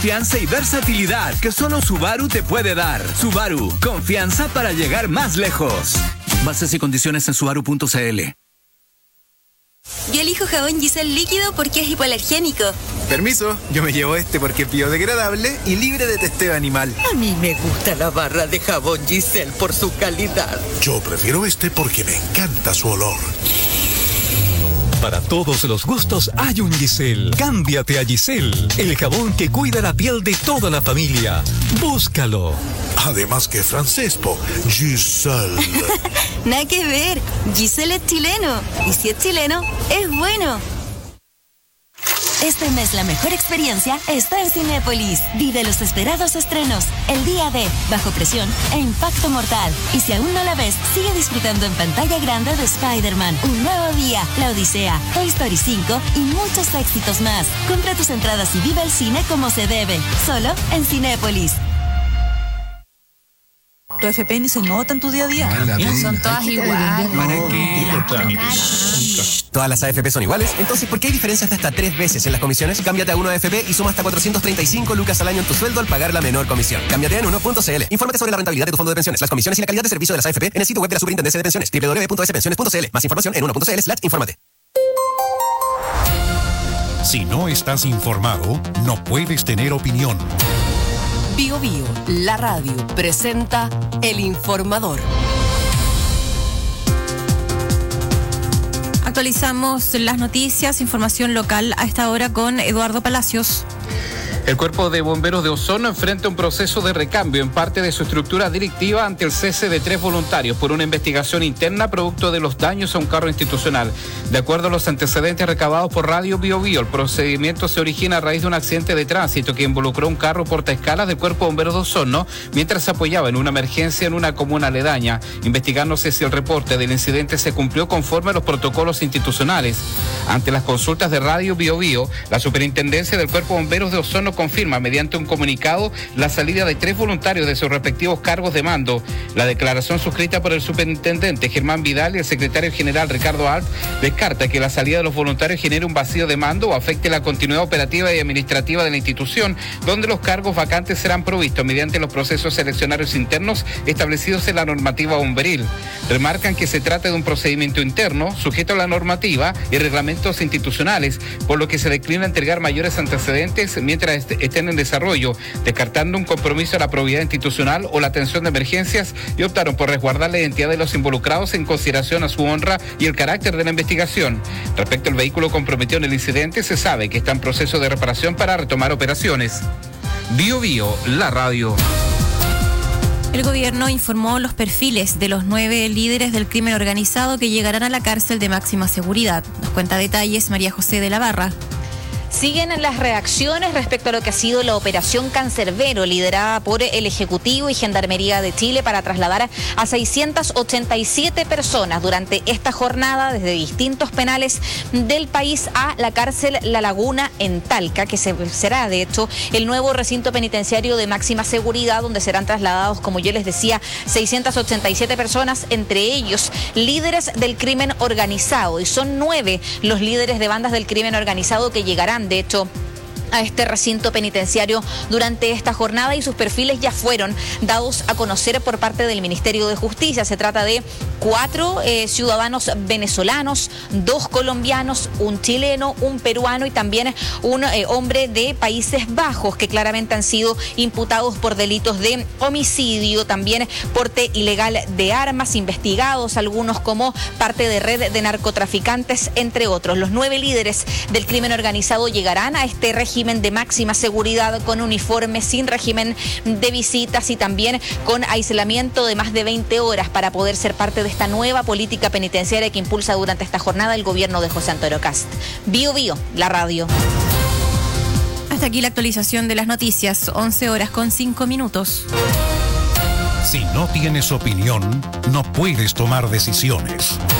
confianza y versatilidad que solo Subaru te puede dar. Subaru, confianza para llegar más lejos. Bases y condiciones en subaru.cl. Yo elijo jabón Giselle líquido porque es hipoalergénico. Permiso, yo me llevo este porque es biodegradable y libre de testeo animal. A mí me gusta la barra de jabón Giselle por su calidad. Yo prefiero este porque me encanta su olor. Para todos los gustos hay un Giselle. Cámbiate a Giselle, el jabón que cuida la piel de toda la familia. Búscalo. Además que francés, Giselle. Nada que ver, Giselle es chileno. Y si es chileno, es bueno. Este mes la mejor experiencia está en Cinépolis. Vive los esperados estrenos, El Día de, Bajo Presión e Impacto Mortal. Y si aún no la ves, sigue disfrutando en pantalla grande de Spider-Man, Un Nuevo Día, La Odisea, Toy Story 5 y muchos éxitos más. Compra tus entradas y vive el cine como se debe, solo en Cinépolis. Tu FP ni se nota en tu día a día. Son todas iguales. ¿Todas las AFP son iguales? Entonces, ¿por qué hay diferencias de hasta 3 veces en las comisiones? Cámbiate a 1AFP y suma hasta 435 lucas al año en tu sueldo al pagar la menor comisión. Cámbiate en 1.cl. Infórmate sobre la rentabilidad de tu fondo de pensiones, las comisiones y la calidad de servicio de las AFP en el sitio web de la Superintendencia de Pensiones, www.spensiones.cl. Más información en 1.cl/. Infórmate. Si no estás informado, no puedes tener opinión. Bio Bio, la radio, presenta El Informador. Actualizamos las noticias, información local a esta hora con Eduardo Palacios. El Cuerpo de Bomberos de Osorno enfrenta un proceso de recambio en parte de su estructura directiva ante el cese de 3 voluntarios por una investigación interna producto de los daños a un carro institucional. De acuerdo a los antecedentes recabados por Radio Bio Bio, el procedimiento se origina a raíz de un accidente de tránsito que involucró un carro portaescalas del Cuerpo de Bomberos de Osorno mientras se apoyaba en una emergencia en una comuna aledaña, investigándose si el reporte del incidente se cumplió conforme a los protocolos institucionales. Ante las consultas de Radio Bio Bio, la Superintendencia del Cuerpo de Bomberos de Osorno confirma mediante un comunicado la salida de 3 voluntarios de sus respectivos cargos de mando. La declaración suscrita por el superintendente Germán Vidal y el secretario general Ricardo Alt descarta que la salida de los voluntarios genere un vacío de mando o afecte la continuidad operativa y administrativa de la institución, donde los cargos vacantes serán provistos mediante los procesos seleccionarios internos establecidos en la normativa bomberil. Remarcan que se trata de un procedimiento interno sujeto a la normativa y reglamentos institucionales, por lo que se declina entregar mayores antecedentes mientras estén en desarrollo, descartando un compromiso a la probidad institucional o la atención de emergencias, y optaron por resguardar la identidad de los involucrados en consideración a su honra y el carácter de la investigación. Respecto al vehículo comprometido en el incidente, se sabe que está en proceso de reparación para retomar operaciones. Bio Bio, la radio. El gobierno informó los perfiles de los 9 líderes del crimen organizado que llegarán a la cárcel de máxima seguridad. Nos cuenta detalles María José de la Barra. Siguen las reacciones respecto a lo que ha sido la operación Cancerbero, liderada por el Ejecutivo y Gendarmería de Chile para trasladar a 687 personas durante esta jornada desde distintos penales del país a la cárcel La Laguna en Talca, que será de hecho el nuevo recinto penitenciario de máxima seguridad, donde serán trasladados, como yo les decía, 687 personas, entre ellos líderes del crimen organizado, y son 9 los líderes de bandas del crimen organizado que llegarán de hecho a este recinto penitenciario durante esta jornada, y sus perfiles ya fueron dados a conocer por parte del Ministerio de Justicia. Se trata de 4 ciudadanos venezolanos, 2 colombianos, un chileno, un peruano y también un hombre de Países Bajos, que claramente han sido imputados por delitos de homicidio, también porte ilegal de armas, investigados algunos como parte de red de narcotraficantes, entre otros. Los 9 líderes del crimen organizado llegarán a este régimen de máxima seguridad con uniforme, sin régimen de visitas y también con aislamiento de más de 20 horas para poder ser parte de esta nueva política penitenciaria que impulsa durante esta jornada el gobierno de José Antonio Kast. Bio Bio, la radio. Hasta aquí la actualización de las noticias, 11:05. Si no tienes opinión, no puedes tomar decisiones.